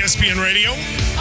ESPN Radio.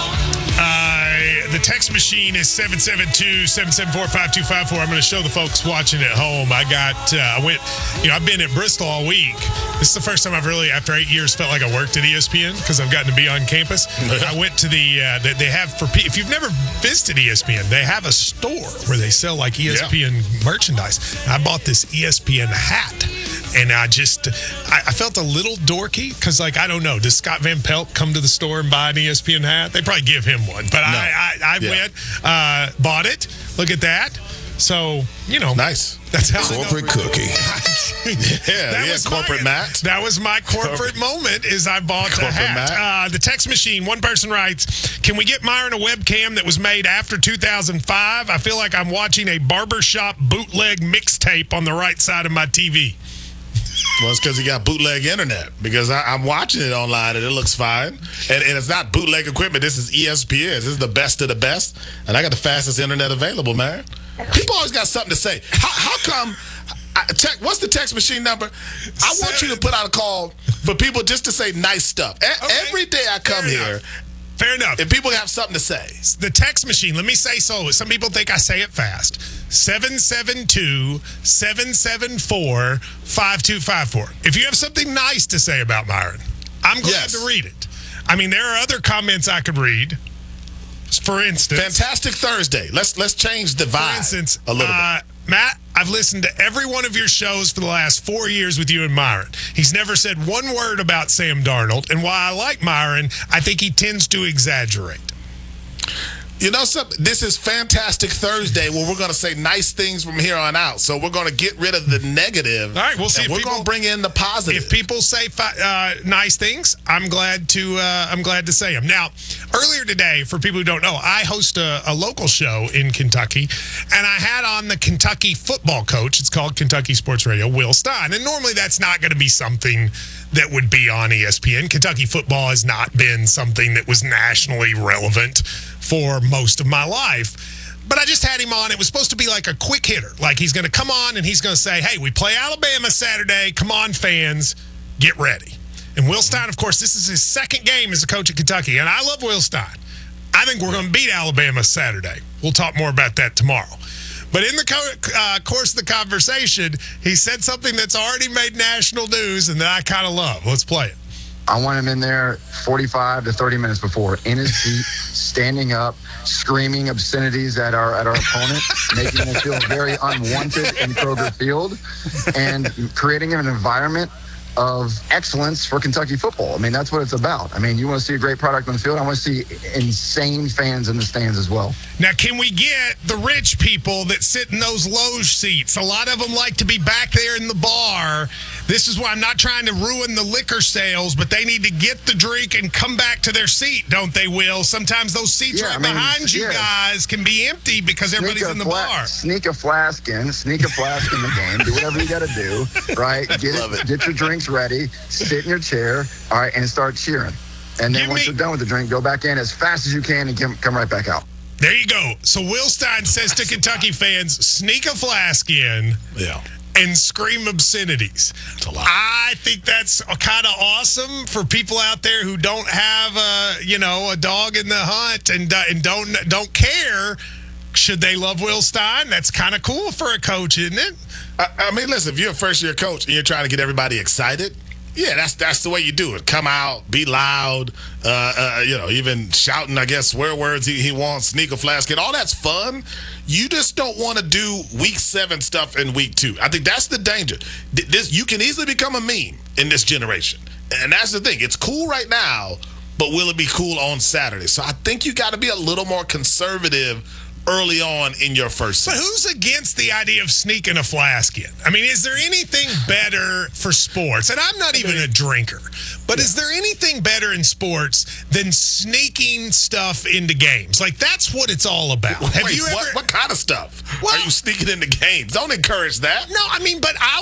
The text machine is 772-774-5254. I'm going to show the folks watching at home. I've been at Bristol all week. This is the first time I've really, after 8 years, felt like I worked at ESPN because I've gotten to be on campus. I went to they have, if you've never visited ESPN, they have a store where they sell like ESPN merchandise. And I bought this ESPN hat. And I felt a little dorky because, I don't know, does Scott Van Pelt come to the store and buy an ESPN hat? They probably give him one. But no. I went, bought it. Look at that. So, nice. That's how corporate cookie. Corporate Matt. That was my corporate moment. Is I bought the hat. The text machine. One person writes, "Can we get Myron a webcam that was made after 2005? I feel like I'm watching a barbershop bootleg mixtape on the right side of my TV." Well, it's because he got bootleg internet. Because I'm watching it online and it looks fine. And it's not bootleg equipment. This is ESPN. This is the best of the best. And I got the fastest internet available, man. People always got something to say. How come? What's the text machine number? I want you to put out a call for people just to say nice stuff. Every day I come here. Fair enough. And people have something to say. The text machine, let me say slowly. Some people think I say it fast. 772-774-5254. If you have something nice to say about Myron, I'm glad to read it. I mean, there are other comments I could read. For instance. Fantastic Thursday. Let's change the vibe a little bit. Matt, I've listened to every one of your shows for the last 4 years with you and Myron. He's never said one word about Sam Darnold. And while I like Myron, I think he tends to exaggerate. You know something? This is Fantastic Thursday where we're going to say nice things from here on out. So we're going to get rid of the negative. All right, we'll see. We're going to bring in the positive. If people say nice things, I'm glad to say them. Now, earlier today, for people who don't know, I host a local show in Kentucky, and I had on the Kentucky football coach. It's called Kentucky Sports Radio, Will Stein. And normally that's not going to be something that would be on ESPN. Kentucky football has not been something that was nationally relevant for most of my life. But I just had him on. It was supposed to be like a quick hitter. Like he's going to come on and he's going to say, hey, we play Alabama Saturday. Come on, fans, get ready. And Will Stein, of course, this is his second game as a coach at Kentucky. And I love Will Stein. I think we're going to beat Alabama Saturday. We'll talk more about that tomorrow. But in the course of the conversation, he said something that's already made national news and that I kind of love. Let's play it. I want him in there 45 to 30 minutes before, in his seat, standing up, screaming obscenities at our opponent, making us feel very unwanted in Kroger Field, and creating an environment of excellence for Kentucky football. I mean, that's what it's about. I mean, you want to see a great product on the field. I want to see insane fans in the stands as well. Now, can we get the rich people that sit in those loge seats? A lot of them like to be back there in the bar. This is why I'm not trying to ruin the liquor sales, but they need to get the drink and come back to their seat, don't they, Will? Sometimes those seats behind you guys can be empty because everybody's in the bar. Sneak a flask in the game. Do whatever you got to do, right? Get your drinks ready, sit in your chair, all right, and start cheering. And then once you're done with the drink, go back in as fast as you can and come right back out. There you go. So Will Stein says to Kentucky fans, sneak a flask in and scream obscenities. That's a lot. I think that's kind of awesome for people out there who don't have a dog in the hunt and don't care. Should they love Will Stein? That's kind of cool for a coach, isn't it? I mean, listen, if you're a first-year coach and you're trying to get everybody excited, that's the way you do it. Come out, be loud, even shouting, I guess, swear words he wants, sneak a flask in. All that's fun. You just don't want to do week 7 stuff in week 2. I think that's the danger. You can easily become a meme in this generation. And that's the thing. It's cool right now, but will it be cool on Saturday? So I think you got to be a little more conservative early on in your first season. But who's against the idea of sneaking a flask in? I mean, is there anything better for sports? And I'm not even a drinker, but is there anything better in sports than sneaking stuff into games? Like, that's what it's all about. What kind of stuff are you sneaking into games? Don't encourage that. No, I mean, but I